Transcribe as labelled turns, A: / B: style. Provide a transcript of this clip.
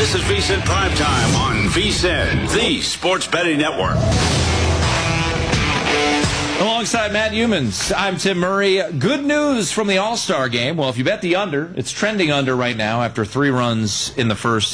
A: This is VSiN Primetime on VSiN, the Sports Betting Network.
B: Alongside Matt Humans, I'm Tim Murray. Good news from the All-Star game. Well, if you bet the under, it's trending under right now after 3 runs in the first